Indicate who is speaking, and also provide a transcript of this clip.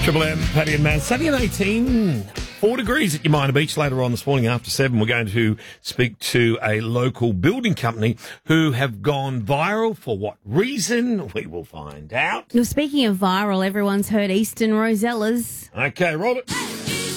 Speaker 1: Triple M, Paddy and Matt. Sunny and 18, 4 degrees at Umina Beach. Later on this morning after 7, we're going to speak to a local building company who have gone viral. For what reason? We will find out.
Speaker 2: Well, speaking of viral, everyone's heard Eastern Rosellas.
Speaker 1: Okay, roll it.